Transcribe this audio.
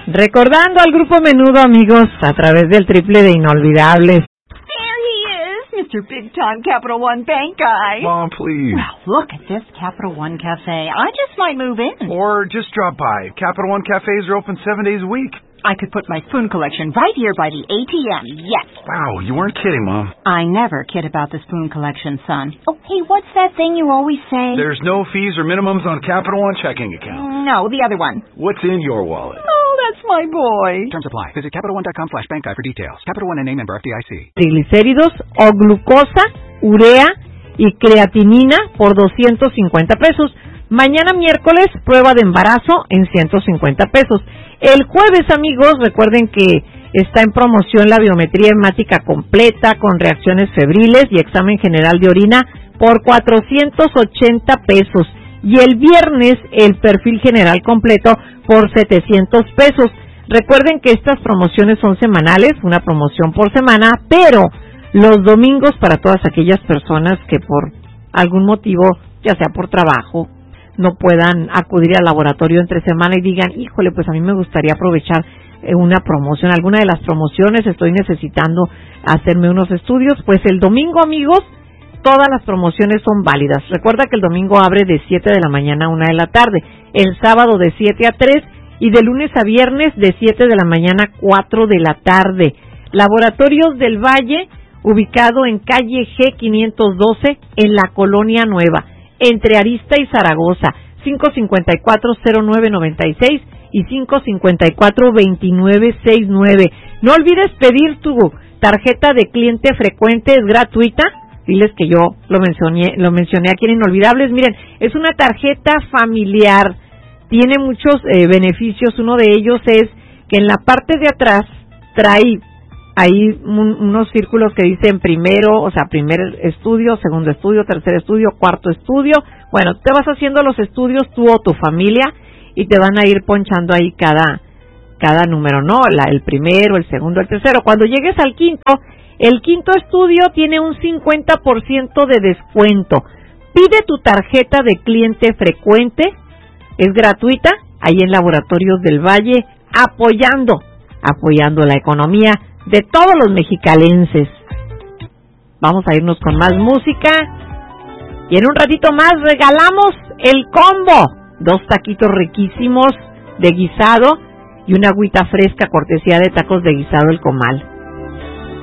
Recordando al grupo Menudo, amigos, a través del triple de Inolvidables. There he is, Mr. Big Time Capital One Bank Guy. Mom, please. Well, look at this Capital One Cafe. I just might move in. Or just drop by. Capital One cafes are open 7 days a week. I could put my spoon collection right here by the ATM, yes. Wow, you weren't kidding, Mom. I never kid about the spoon collection, son. Oh, hey, what's that thing you always say? There's no fees or minimums on Capital One checking accounts. No, the other one. What's in your wallet? Oh, that's my boy. Terms apply. Visit CapitalOne.com/bankguide for details. Capital One and a member FDIC. Triglicéridos o glucosa, urea y creatinina por 250 pesos. Mañana miércoles, prueba de embarazo en 150 pesos. El jueves, amigos, recuerden que está en promoción la biometría hemática completa con reacciones febriles y examen general de orina por 480 pesos. Y el viernes, el perfil general completo por 700 pesos. Recuerden que estas promociones son semanales, una promoción por semana, pero los domingos para todas aquellas personas que por algún motivo, ya sea por trabajo, no puedan acudir al laboratorio entre semana y digan, híjole, pues a mí me gustaría aprovechar una promoción, alguna de las promociones, estoy necesitando hacerme unos estudios, pues el domingo, amigos, todas las promociones son válidas. Recuerda que el domingo abre de 7 de la mañana a 1 de la tarde, el sábado de 7 a 3 y de lunes a viernes de 7 de la mañana a 4 de la tarde. Laboratorios del Valle, ubicado en calle G512 en la Colonia Nueva, entre Arista y Zaragoza, 554-0996 y 554-2969. No olvides pedir tu tarjeta de cliente frecuente, es gratuita. Diles que yo lo mencioné aquí en Inolvidables. Miren, es una tarjeta familiar, tiene muchos beneficios. Uno de ellos es que en la parte de atrás trae ahí unos círculos que dicen primero, o sea, primer estudio, segundo estudio, tercer estudio, cuarto estudio. Bueno, te vas haciendo los estudios tú o tu familia y te van a ir ponchando ahí cada número, ¿no? El primero, el segundo, el tercero. Cuando llegues al quinto, el quinto estudio tiene un 50% de descuento. Pide tu tarjeta de cliente frecuente, es gratuita, ahí en Laboratorios del Valle, apoyando la economía de todos los mexicalenses. Vamos a irnos con más música y en un ratito más regalamos el combo, 2 taquitos riquísimos de guisado y una agüita fresca cortesía de Tacos de Guisado El Comal.